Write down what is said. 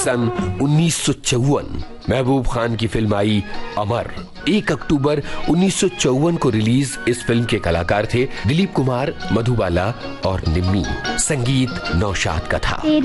सन 1954 महबूब खान की फिल्म आई अमर। 1 अक्टूबर 1954 को रिलीज इस फिल्म के कलाकार थे दिलीप कुमार, मधुबाला और निम्मी। संगीत नौशाद का था।